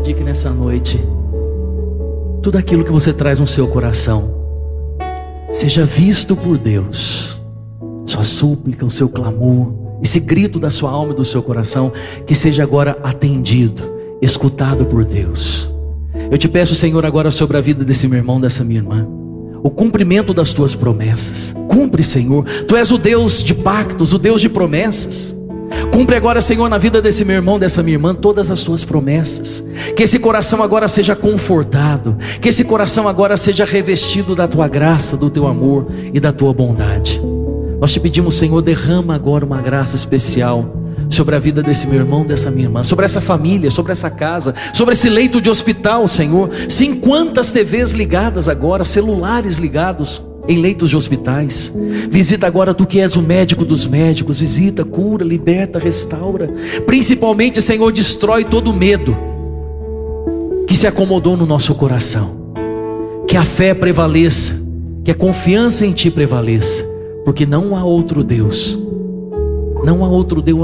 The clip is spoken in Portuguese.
pedir que nessa noite, tudo aquilo que você traz no seu coração seja visto por Deus. Sua súplica, o seu clamor, esse grito da sua alma e do seu coração, que seja agora atendido, escutado por Deus. Eu te peço, Senhor, agora sobre a vida desse meu irmão, dessa minha irmã, o cumprimento das tuas promessas. Cumpre, Senhor. Tu és o Deus de pactos, o Deus de promessas. Cumpre agora, Senhor, na vida desse meu irmão, dessa minha irmã, todas as tuas promessas. Que esse coração agora seja confortado, que esse coração agora seja revestido da tua graça, do teu amor e da tua bondade. Nós te pedimos, Senhor, derrama agora uma graça especial sobre a vida desse meu irmão, dessa minha irmã, sobre essa família, sobre essa casa, sobre esse leito de hospital, Senhor. Sim, quantas TVs ligadas agora, celulares ligados em leitos de hospitais. Visita agora tu que és o médico dos médicos. Visita, cura, liberta, restaura. Principalmente, Senhor, destrói todo o medo que se acomodou no nosso coração. Que a fé prevaleça, que a confiança em ti prevaleça, porque não há outro Deus, não há outro Deus